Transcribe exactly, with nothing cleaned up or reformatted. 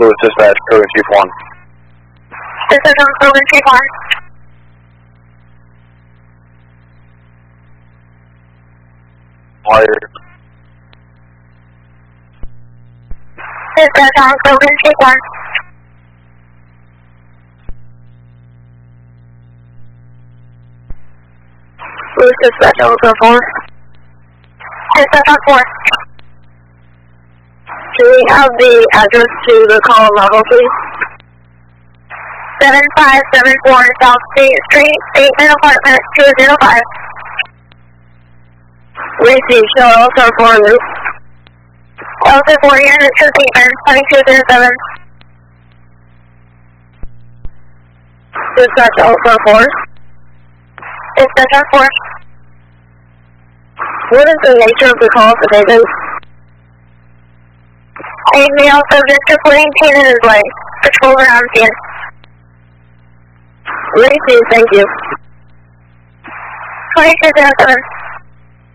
Louis Dispatch, code Chief one. This is on Cloven Chief one. Wire. Dispatch on Cloven Chief one. Louis Dispatch on Cloven four. Dispatch on four. Do we have the address to the call level, please? seven five seven four South State Street, Statement Apartment two oh five. Receive, show L S R four loop. L S R four here, to Statement twenty-two oh seven. Dispatch L S R four. Dispatch on four. What is the nature of the call for David? A male subject reporting pain in his leg. Patrol around scene. Receive, thank you. twenty-two oh seven.